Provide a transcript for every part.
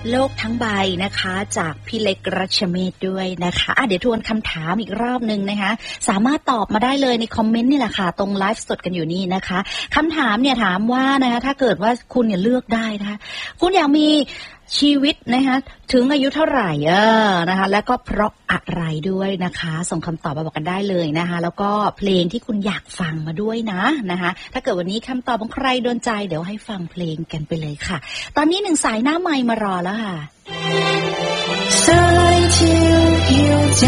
โลกทั้งใบนะคะจากพี่เล็กรัชเมธด้วยนะคะเดี๋ยวทวนคำถามอีกรอบนึงนะคะสามารถตอบมาได้เลยในคอมเมนต์นี่แหละค่ะตรงไลฟ์สดกันอยู่นี่นะคะคำถามเนี่ยถามว่านะคะถ้าเกิดว่าคุณเนี่ยเลือกได้นะคะคุณอยากมีชีวิตนะคะถึงอายุเท่าไหร่นะคะแล้วก็เพราะอะไรด้วยนะคะส่งคำตอบมาบอกกันได้เลยนะคะแล้วก็เพลงที่คุณอยากฟังมาด้วยนะคะถ้าเกิดวันนี้คำตอบของใครโดนใจเดี๋ยวให้ฟังเพลงกันไปเลยค่ะตอนนี้หนึ่งสายหน้าไมค์มารอแล้วค่ะสายชิวหิวใจ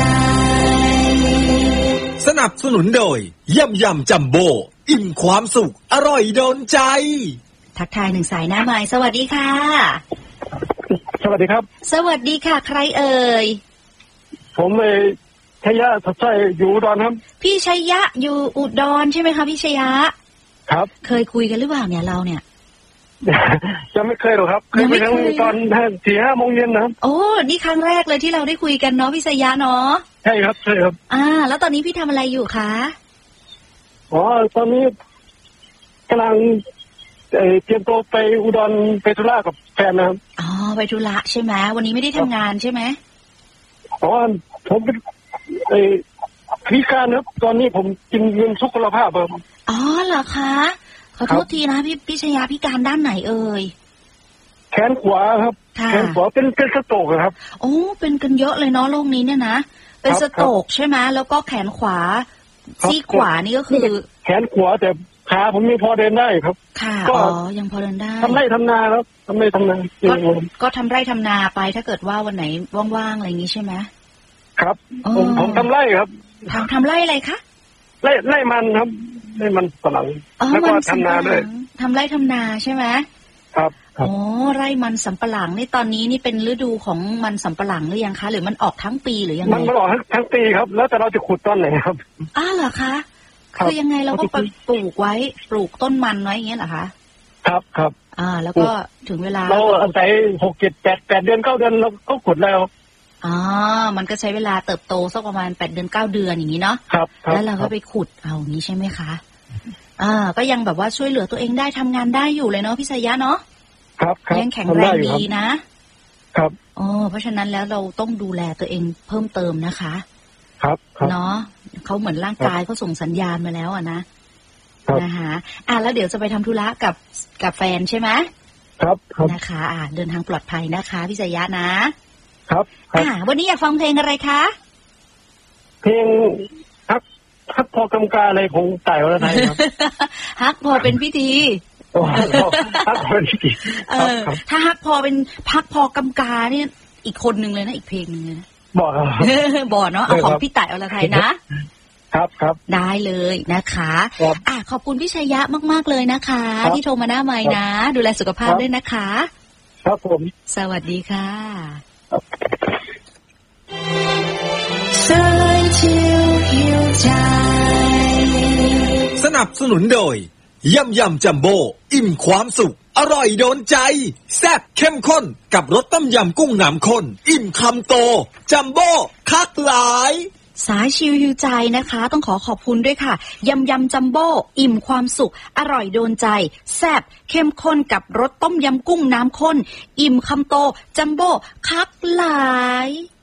สนับสนุนโดยยำจัมโบ้อิ่มความสุขอร่อยโดนใจทักทายหนึ่งสายหน้าไมค์สวัสดีค่ะสวัสดีครับสวัสดีค่ะใครเอ่ยผมชัยยะสดใสอยู่อุดรครับพี่ชัยยะอยู่อุดรใช่ไหมคะพี่ชัยยะครับเคยคุยกันหรือเปล่าเนี่ยเราเนี่ยยังไม่เคยหรอกครับเคยไปทั้งตอน 4-5 โมงเย็นนะครับโอ้นี่ครั้งแรกเลยที่เราได้คุยกันเนาะพี่ชัยยะเนาะใช่ครับใช่ครับแล้วตอนนี้พี่ทำอะไรอยู่คะอ๋อตอนนี้กำลังเตรียมตัวไปอุดรไปธุระกับแฟนนะครับอ๋อไปธุระใช่ไหมวันนี้ไม่ได้ทำงานใช่ไหมอ๋อผมเป็นพิการครับตอนนี้ผมกินเงินสุขภาพครับอ๋อเหรอคะขอโทษทีนะพี่ชยาพิการด้านไหนเอ่ยแขนขวาครับแขนขวาเป็นสโตรกครับโอ้เป็นกันเยอะเลยเนาะโรคนี้เนี่ยนะเป็นสโตรกใช่ไหมแล้วก็แขนขวาซี่ขวานี่ก็คือแขนขวาแต่ขาผมไม่พอเดินได้ครับค่ะอ๋อยังพอเดินได้ทำไร่ทำนาแล้วทำไร่ทำนาก็ทำไร่ทำนาไปถ้าเกิดว่าวันไหนว่างๆอะไรอย่างนี้ใช่ไหมครับผมทำไร่ครับทำไร่อะไรคะไร่มันครับไร่มันฝรั่งแล้วก็ทำนาด้วยทำไร่ทำนาใช่ไหมครับโอ้ไร่มันสำปะหลังนี่ตอนนี้นี่เป็นฤดูของมันสำปะหลังหรือยังคะหรือมันออกทั้งปีหรือยังไงมันออกทั้งปีครับแล้วแต่เราจะขุดต้นไหนครับเหรอคะคือยังไงเราก็ปลูกไว้ปลูกต้นมันไว้อย่างเงี้ยเหรอคะครับแล้วก็ถึงเวลาเราอาศัย6-7-8 เดือน9 เดือนเราก็ขุดแล้วมันก็ใช้เวลาเติบโตสักประมาณ8 เดือน 9 เดือนอย่างนี้เนาะครับแล้วเราก็ไปขุดเอาอย่างนี้ใช่ไหมคะก็ยังแบบว่าช่วยเหลือตัวเองได้ทำงานได้อยู่เลยเนาะพี่ชัยยะเนาะครับยังแข็งแรงดีนะครับเพราะฉะนั้นแล้วเราต้องดูแลตัวเองเพิ่มเติมนะคะครับเนาะเขาเหมือนร่างกายเขาส่งสัญญาณมาแล้วนะคะแล้วเดี๋ยวจะไปทำธุระกับแฟนใช่ไหมครับนะคะเดินทางปลอดภัยนะคะพี่ชัยยะนะครับวันนี้อยากฟังเพลงอะไรคะเพลงฮักพอกำกาอะไรของต่ายอรไทยครับฮักพอเป็นพิธีฮักพอเป็นพิธีถ้าฮักพอเป็นพักพอกำกานี่อีกคนนึงเลยนะอีกเพลงนึงเลยนะบอกเนาะเอาของพี่ต่ายอรไทยนะครับได้เลยนะคะขอบคุณพี่ชัยยะมากๆเลยนะคะที่โทรมาหน้าไมค์นะดูแลสุขภาพด้วยนะคะครับผมสวัสดีค่ะสนับสนุนโดยยำจัมโบ้อิ่มความสุขอร่อยโดนใจแซ่บเข้มข้นกับรสต้มยำกุ้งน้ำข้นอิ่มคำโตจัมโบ้คักหลายสายชิวหิวใจนะคะต้องขอบคุณด้วยค่ะยำจัมโบ้อิ่มความสุขอร่อยโดนใจแซ่บเข้มข้นกับรสต้มยำกุ้งน้ำข้นอิ่มคำโตจัมโบ้คักหลาย